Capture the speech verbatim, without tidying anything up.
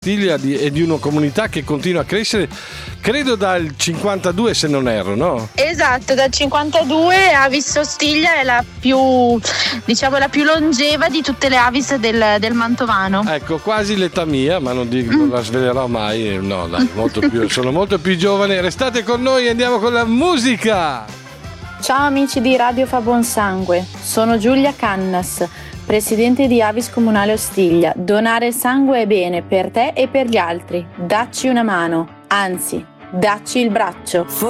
Stiglia di, e di una comunità che continua a crescere, credo dal cinquantadue se non erro, no? Esatto, dal cinquantadue Avis Ostiglia è la più, diciamo, la più longeva di tutte le Avis del, del Mantovano. Ecco, quasi l'età mia, ma non, dico, non la svelerò mai, no dai, molto più, sono molto più giovane. Restate con noi e andiamo con la musica! Ciao amici di Radio Fa Buon Sangue, sono Giulia Cannas, presidente di Avis Comunale Ostiglia. Donare sangue è bene per te e per gli altri. Dacci una mano, anzi, dacci il braccio.